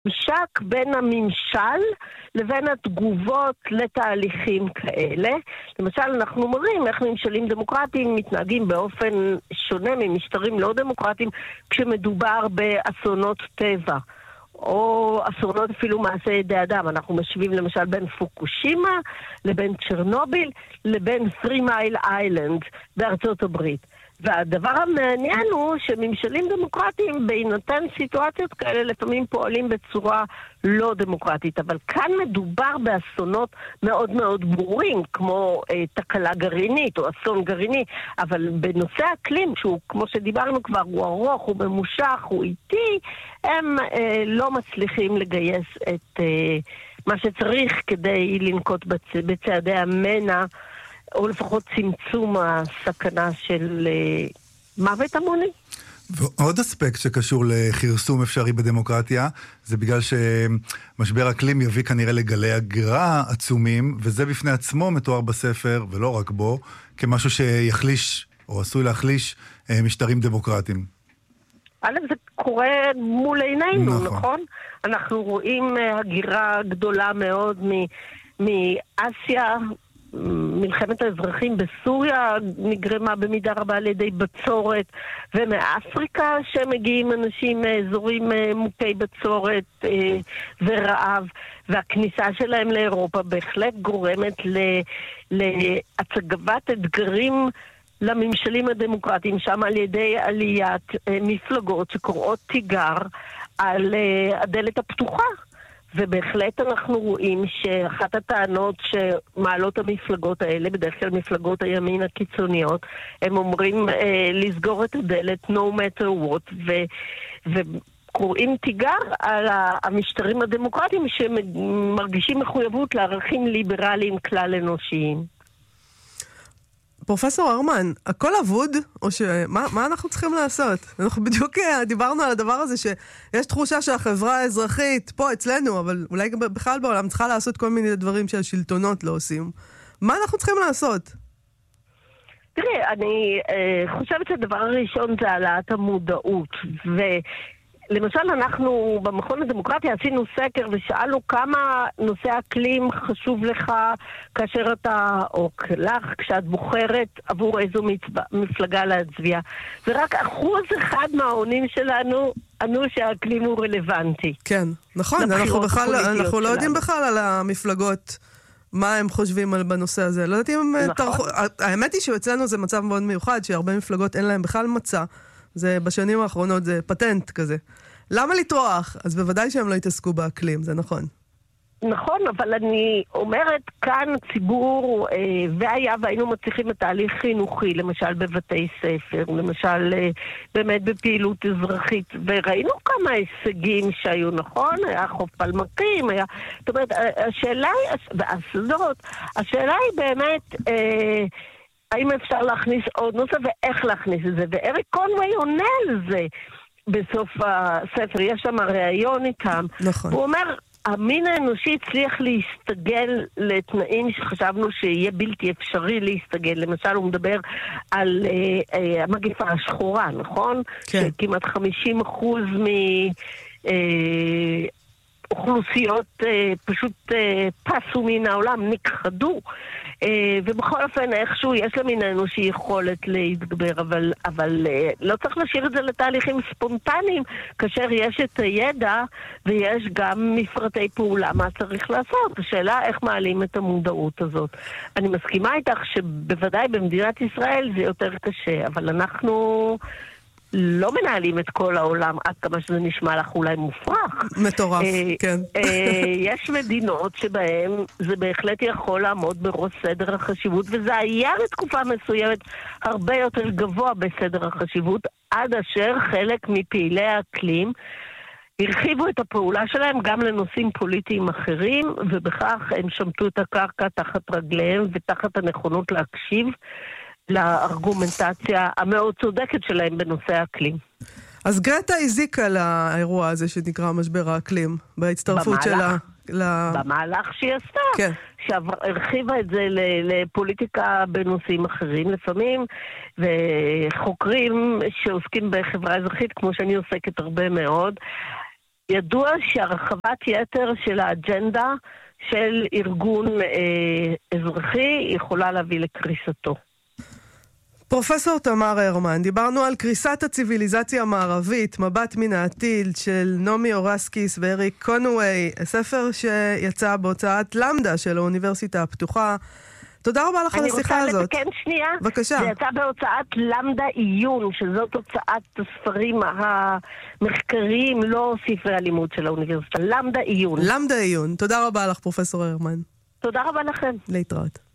משק בין הממשל לבין התגובות לתהליכים כאלה. למשל, אנחנו אומרים איך ממשלים דמוקרטיים מתנהגים באופן שונה ממשטרים לא דמוקרטיים כשמדובר באסונות טבע, או אסונות אפילו מעשה ידי אדם. אנחנו משווים למשל בין פוקושימה לבין צ'רנוביל לבין 3 מייל איילנד בארצות הברית. והדבר המעניין הוא שממשלים דמוקרטיים בהינתן סיטואציות כאלה לפעמים פועלים בצורה לא דמוקרטית, אבל כאן מדובר באסונות מאוד מאוד ברורים, כמו תקלה גרעינית או אסון גרעיני, אבל בנושא האקלים, שהוא כמו שדיברנו כבר, הוא ארוך, הוא ממושך, הוא איטי, הם לא מצליחים לגייס את מה שצריך כדי לנקוט בצעדי המנע, או לפחות צמצום הסכנה של מוות המוני. ועוד אספקט שקשור לחירסום אפשרי בדמוקרטיה, זה בגלל שמשבר אקלים יביא כנראה לגלי הגירה עצומים, וזה בפני עצמו מתואר בספר, ולא רק בו, כמשהו שיחליש, או עשוי להחליש, משטרים דמוקרטיים. זה קורה מול עינינו, נכון? אנחנו רואים הגירה גדולה מאוד מאסיה, מלחמת האזרחים בסוריה נגרמה במידה רבה על ידי בצורת, ומאפריקה שמגיעים אנשים מאזורים מוכי בצורת ורעב, והכניסה שלהם לאירופה בהחלט גורמת להצגת אתגרים לממשלים הדמוקרטיים שם על ידי עליית מפלגות שקוראות תיגר על הדלת הפתוחה. ובהחלט אנחנו רואים שאחת הטענות שמעלות המפלגות האלה, בדרך כלל מפלגות הימין הקיצוניות, הם אומרים לסגור את הדלת no matter what, וקוראים תיגר על המשטרים הדמוקרטיים שמרגישים מחויבות לערכים ליברליים כלל אנושיים. פרופסור הרמן, הכל אבוד, או מה אנחנו צריכים לעשות? אנחנו בדיוק דיברנו על הדבר הזה שיש תחושה שהחברה האזרחית פה אצלנו, אבל אולי בכלל בעולם צריכה לעשות כל מיני דברים שהשלטונות לא עושים. מה אנחנו צריכים לעשות? תראי, אני חושבת שהדבר הראשון זה העלאת המודעות, למשל, אנחנו במכון הדמוקרטיה עשינו סקר ושאלנו כמה נושא האקלים חשוב לך כאשר אתה, או לך, כשאת בוחרת עבור איזו מפלגה להצביע. ורק 1% מהעונים שלנו ענו שהאקלים הוא רלוונטי. כן, נכון. אנחנו לא יודעים בכלל על המפלגות מה הם חושבים בנושא הזה. לא יודעים אם האמת היא שאצלנו זה מצב מאוד מיוחד, שהרבה מפלגות אין להם בכלל מצע. זה בשנים האחרונות זה פטנט כזה. למה לטרוח? אז בוודאי שהם לא יתעסקו באקלים, זה נכון. נכון, אבל אני אומרת כאן ציבור, והיה והיינו מצליחים את תהליך חינוכי, למשל בבתי ספר, למשל באמת בפעילות אזרחית, וראינו כמה הישגים שהיו, נכון? היה חוף פלמקים, היה... זאת אומרת, השאלה היא, והאסדות, השאלה היא באמת... האם אפשר להכניס עוד נושא ואיך להכניס את זה, ואריק קונווי עונה על זה בסוף הספר, יש שם ראיון איתם. נכון. הוא אומר, המין האנושי הצליח להסתגל לתנאים שחשבנו שיהיה בלתי אפשרי להסתגל. למשל, הוא מדבר על המגפה השחורה, נכון? כן. שכמעט 50% אוכלוסיות פשוט פסו מן העולם, נכחדו, ובכל אופן איכשהו יש למין האנושי יכולת להתגבר, אבל לא צריך להשאיר את זה לתהליכים ספונטניים, כאשר יש את הידע ויש גם מפרטי פעולה מה צריך לעשות. השאלה איך מעלים את המודעות הזאת. אני מסכימה איתך שבוודאי במדינת ישראל זה יותר קשה, אבל אנחנו... לא מנהלים את כל העולם, עד כמה שזה נשמע לך אולי מופרך. מטורף, כן. יש מדינות שבהן זה בהחלט יכול לעמוד בראש סדר החשיבות, וזה היה לתקופה מסוימת הרבה יותר גבוה בסדר החשיבות, עד אשר חלק מפעילי האקלים הרחיבו את הפעולה שלהם גם לנושאים פוליטיים אחרים, ובכך הם שמטו את הקרקע תחת רגליהם ותחת הנכונות להקשיב לארגומנטציה המאוד צודקת שלהם בנושא האקלים. אז גרטה הזיקה לאירוע הזה שנקרא משבר האקלים, בהצטרפות שלה. במהלך שהיא עשתה, כן. שהרחיבה את זה לפוליטיקה בנושאים אחרים לפעמים, וחוקרים שעוסקים בחברה אזרחית, כמו שאני עוסקת הרבה מאוד, ידוע שהרחבת יתר של האג'נדה של ארגון אזרחי יכולה להביא לקריסתו. פרופסור תמר הרמן, דיברנו על קריסת הציביליזציה המערבית, מבט מן העתיד של נעמי אורסקיס ואריק קונווי, הספר שיצא בהוצאת למדה של האוניברסיטה הפתוחה. תודה רבה לך על השיחה הזאת. אני רוצה לתקן שנייה. בבקשה. זה יצא בהוצאת למדה עיון, שזאת הוצאת הספרים המחקריים, לא ספרי הלימוד של האוניברסיטה. למדה עיון. למדה עיון. תודה רבה לך, פרופסור הרמן. תודה רבה לכם. להתראות.